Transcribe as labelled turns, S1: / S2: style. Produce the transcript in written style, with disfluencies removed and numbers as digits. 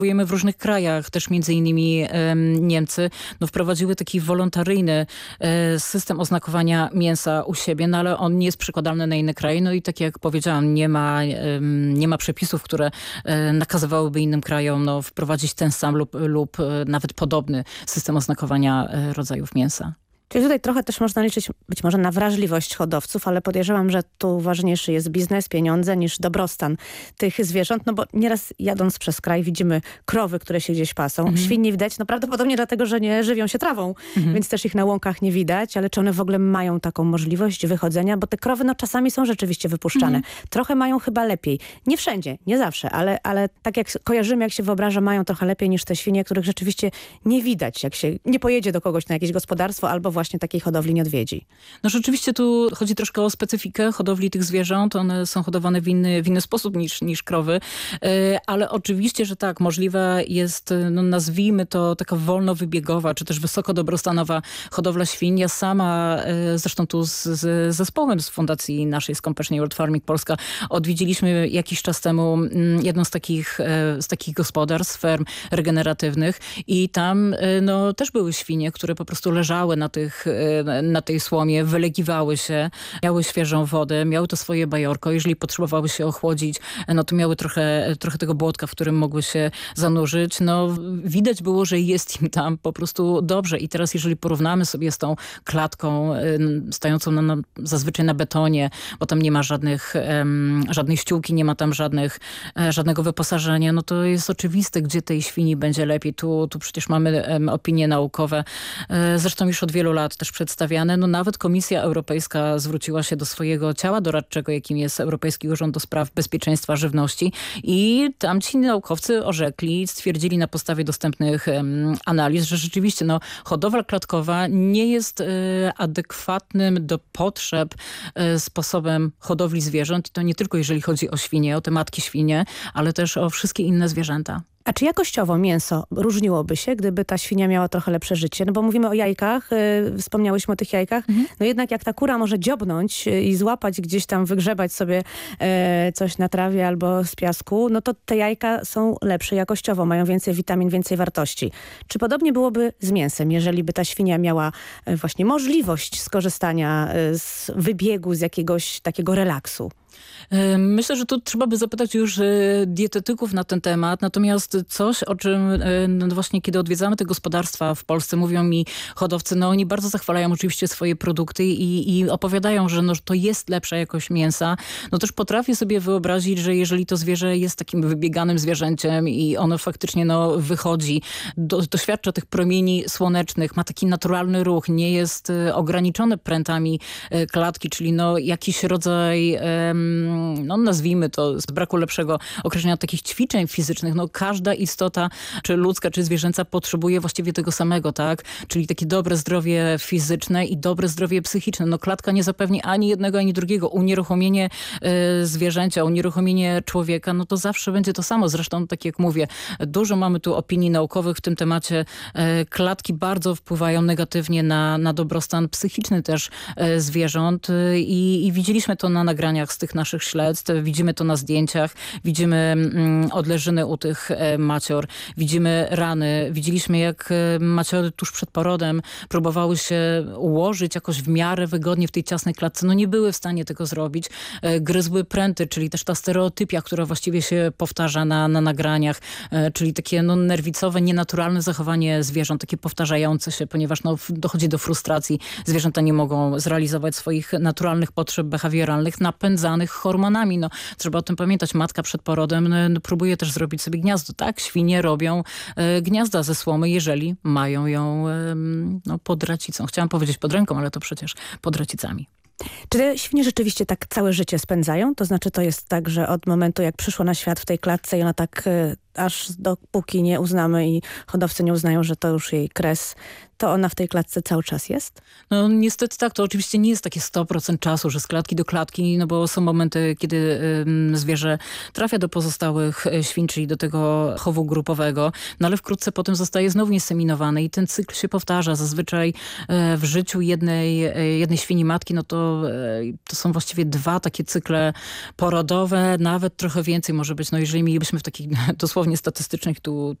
S1: W różnych krajach, też między innymi Niemcy, wprowadziły taki wolontaryjny system oznakowania mięsa u siebie, no ale on nie jest przekładalny na inne kraje. No i tak jak powiedziałam, nie ma przepisów, które nakazywałyby innym krajom wprowadzić ten sam lub nawet podobny system oznakowania rodzajów mięsa.
S2: Czyli tutaj trochę też można liczyć być może na wrażliwość hodowców, ale podejrzewam, że tu ważniejszy jest biznes, pieniądze niż dobrostan tych zwierząt, no bo nieraz jadąc przez kraj widzimy krowy, które się gdzieś pasą. Świnie widać, no prawdopodobnie dlatego, że nie żywią się trawą, więc też ich na łąkach nie widać, ale czy one w ogóle mają taką możliwość wychodzenia, bo te krowy czasami są rzeczywiście wypuszczane. Trochę mają chyba lepiej. Nie wszędzie, nie zawsze, ale tak jak kojarzymy, jak się wyobraża, mają trochę lepiej niż te świnie, których rzeczywiście nie widać, jak się nie pojedzie do kogoś na jakieś gospodarstwo albo właśnie takiej hodowli nie odwiedzi.
S1: No rzeczywiście tu chodzi troszkę o specyfikę hodowli tych zwierząt. One są hodowane w inny sposób niż krowy, ale oczywiście, że tak, możliwe jest, nazwijmy to taka wolnowybiegowa, czy też wysoko dobrostanowa hodowla świń. Ja sama, zresztą tu z zespołem z fundacji naszej, z Compassion World Farming Polska, odwiedziliśmy jakiś czas temu jedną z takich gospodarstw, ferm regeneratywnych i tam też były świnie, które po prostu leżały na tej słomie, wylegiwały się, miały świeżą wodę, miały to swoje bajorko. Jeżeli potrzebowały się ochłodzić, to miały trochę tego błotka, w którym mogły się zanurzyć. Widać było, że jest im tam po prostu dobrze. I teraz jeżeli porównamy sobie z tą klatką stojącą zazwyczaj na betonie, bo tam nie ma żadnej ściółki, nie ma tam żadnego wyposażenia, to jest oczywiste, gdzie tej świni będzie lepiej. Tu przecież mamy opinie naukowe, zresztą już od wielu lat też przedstawiane. Nawet Komisja Europejska zwróciła się do swojego ciała doradczego, jakim jest Europejski Urząd do Spraw Bezpieczeństwa Żywności i tamci naukowcy orzekli, stwierdzili na podstawie dostępnych analiz, że rzeczywiście hodowla klatkowa nie jest adekwatnym do potrzeb sposobem hodowli zwierząt. I to nie tylko jeżeli chodzi o świnie, o te matki świnie, ale też o wszystkie inne zwierzęta.
S2: A czy jakościowo mięso różniłoby się, gdyby ta świnia miała trochę lepsze życie? Bo mówimy o jajkach, wspomniałyśmy o tych jajkach. Jednak jak ta kura może dziobnąć i złapać gdzieś tam, wygrzebać sobie coś na trawie albo z piasku, to te jajka są lepsze jakościowo, mają więcej witamin, więcej wartości. Czy podobnie byłoby z mięsem, jeżeli by ta świnia miała właśnie możliwość skorzystania z wybiegu, z jakiegoś takiego relaksu?
S1: Myślę, że tu trzeba by zapytać już dietetyków na ten temat. Natomiast coś, o czym właśnie kiedy odwiedzamy te gospodarstwa w Polsce, mówią mi hodowcy, oni bardzo zachwalają oczywiście swoje produkty i opowiadają, że to jest lepsza jakość mięsa. Też potrafię sobie wyobrazić, że jeżeli to zwierzę jest takim wybieganym zwierzęciem i ono faktycznie wychodzi, doświadcza tych promieni słonecznych, ma taki naturalny ruch, nie jest ograniczone prętami klatki, czyli jakiś rodzaj nazwijmy to z braku lepszego określenia takich ćwiczeń fizycznych. Każda istota, czy ludzka, czy zwierzęca potrzebuje właściwie tego samego, tak? Czyli takie dobre zdrowie fizyczne i dobre zdrowie psychiczne. Klatka nie zapewni ani jednego, ani drugiego. Unieruchomienie zwierzęcia, unieruchomienie człowieka, to zawsze będzie to samo. Zresztą, tak jak mówię, dużo mamy tu opinii naukowych w tym temacie. Klatki bardzo wpływają negatywnie na dobrostan psychiczny też zwierząt i widzieliśmy to na nagraniach z tych naszych śledztw, widzimy to na zdjęciach, widzimy odleżyny u tych macior, widzimy rany, widzieliśmy jak maciory tuż przed porodem próbowały się ułożyć jakoś w miarę wygodnie w tej ciasnej klatce, nie były w stanie tego zrobić, gryzły pręty, czyli też ta stereotypia, która właściwie się powtarza na nagraniach, czyli takie nerwicowe, nienaturalne zachowanie zwierząt, takie powtarzające się, ponieważ dochodzi do frustracji, zwierzęta nie mogą zrealizować swoich naturalnych potrzeb behawioralnych, napędzanych hormonami. Trzeba o tym pamiętać. Matka przed porodem próbuje też zrobić sobie gniazdo. Tak, świnie robią gniazda ze słomy, jeżeli mają ją pod racicą. Chciałam powiedzieć pod ręką, ale to przecież pod racicami.
S2: Czy te świnie rzeczywiście tak całe życie spędzają? To znaczy to jest tak, że od momentu jak przyszła na świat w tej klatce i ona tak aż dopóki nie uznamy i hodowcy nie uznają, że to już jej kres, to ona w tej klatce cały czas jest?
S1: Niestety tak, to oczywiście nie jest takie 100% czasu, że z klatki do klatki, bo są momenty, kiedy zwierzę trafia do pozostałych świń, czyli do tego chowu grupowego, ale wkrótce potem zostaje znowu nieseminowane i ten cykl się powtarza. Zazwyczaj w życiu jednej świni matki, to to są właściwie 2 takie cykle porodowe, nawet trochę więcej może być. No jeżeli mielibyśmy w takich dosłownie statystycznych tu